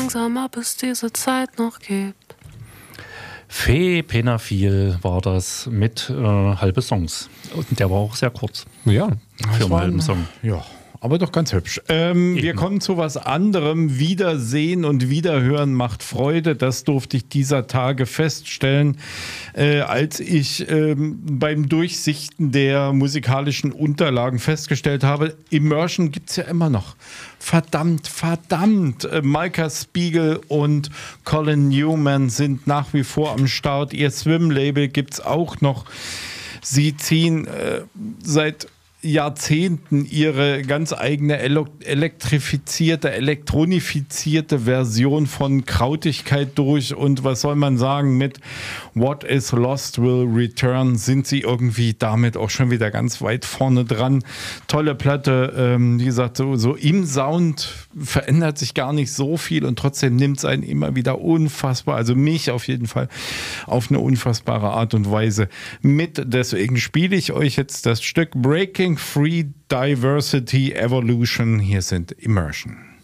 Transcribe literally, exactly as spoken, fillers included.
langsam, ob es diese Zeit noch gibt. Fee Penafil war das mit äh, halbe Songs. Und der war auch sehr kurz. Ja, für einen halben Song. Ja, aber doch ganz hübsch. Ähm, wir kommen zu was anderem. Wiedersehen und Wiederhören macht Freude. Das durfte ich dieser Tage feststellen, äh, als ich ähm, beim Durchsichten der musikalischen Unterlagen festgestellt habe, Immersion gibt es ja immer noch. Verdammt, verdammt. Äh, Micah Spiegel und Colin Newman sind nach wie vor am Start. Ihr Swim-Label gibt es auch noch. Sie ziehen äh, seit Jahrzehnten ihre ganz eigene elektrifizierte, elektronifizierte Version von Krautigkeit durch und was soll man sagen, mit What is Lost Will Return sind sie irgendwie damit auch schon wieder ganz weit vorne dran. Tolle Platte, ähm, wie gesagt, so, so im Sound verändert sich gar nicht so viel und trotzdem nimmt es einen immer wieder unfassbar, also mich auf jeden Fall auf eine unfassbare Art und Weise mit. Deswegen spiele ich euch jetzt das Stück Breaking Free Diversity Evolution. Hier sind Immersion.